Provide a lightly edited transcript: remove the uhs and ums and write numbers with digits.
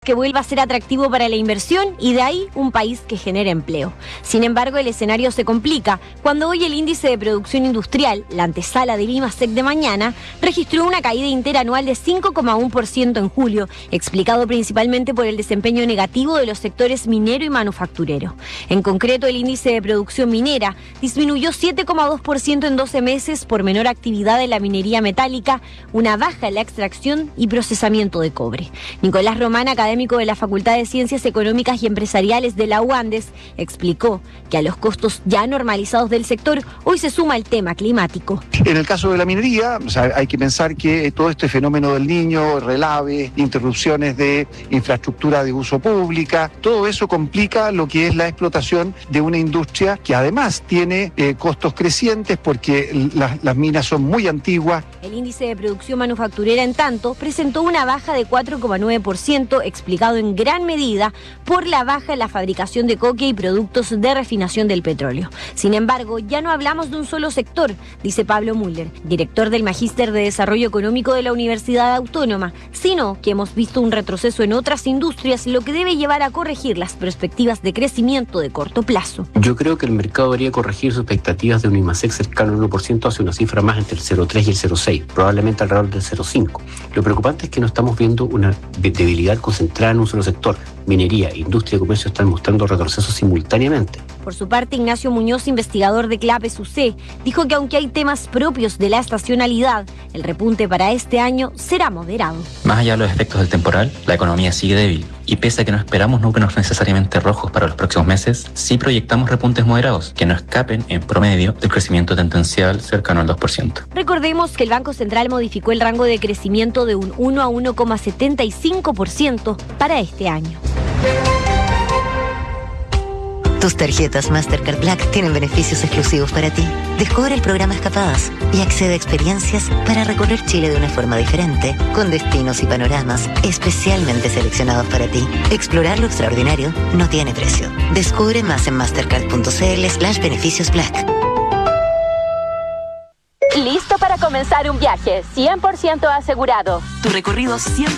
que vuelva a ser atractivo para la inversión y de ahí un país que genere empleo. Sin embargo, el escenario se complica cuando hoy el índice de producción industrial, la antesala del IMASEC de mañana, registró una caída interanual de 5,1% en julio, explicado principalmente por el desempeño negativo de los sectores minero y manufacturero. En concreto, el índice de producción minera disminuyó 7,2% en 12 meses por menor actividad en la minería metálica, una baja en la extracción y procesamiento de cobre. Nicolás Román, académico de la Facultad de Ciencias Económicas y Empresariales de la UANDES, explicó que a los costos ya normalizados del sector hoy se suma el tema climático. En el caso de la minería, hay que pensar que todo este fenómeno del Niño, relaves, interrupciones de infraestructura de uso pública, todo eso complica lo que es la explotación de una industria que además tiene costos crecientes porque las minas son muy antiguas. El índice de producción manufacturera, en tanto, presentó una baja de 4,9%, explicado en gran medida por la baja en la fabricación de coque y productos de refinación del petróleo. Sin embargo, ya no hablamos de un solo sector, dice Pablo Müller, director del Magíster de Desarrollo Económico de la Universidad Autónoma, sino que hemos visto un retroceso en otras industrias, lo que debe llevar a corregir las perspectivas de crecimiento de corto plazo. Yo creo que el mercado debería corregir sus expectativas de un IMASEC cercano al 1% hacia una cifra más entre el 0,3 y el 0,6, probablemente alrededor del 0,5. Lo preocupante es que no estamos viendo una debilidad concentrada en un solo sector. Minería, industria y comercio están mostrando retrocesos simultáneamente. Por su parte, Ignacio Muñoz, investigador de CLAPES UC, dijo que aunque hay temas propios de la estacionalidad, el repunte para este año será moderado. Más allá de los efectos del temporal, la economía sigue débil. Y pese a que no esperamos números necesariamente rojos para los próximos meses, sí proyectamos repuntes moderados que no escapen en promedio del crecimiento tendencial cercano al 2%. Recordemos que el Banco Central modificó el rango de crecimiento de un 1 a 1,75% para este año. Tus tarjetas Mastercard Black tienen beneficios exclusivos para ti. Descubre el programa Escapadas y accede a experiencias para recorrer Chile de una forma diferente, con destinos y panoramas especialmente seleccionados para ti. Explorar lo extraordinario no tiene precio. Descubre más en mastercard.cl/beneficios Black. ¿Listo para comenzar un viaje 100% asegurado? Tu recorrido 100%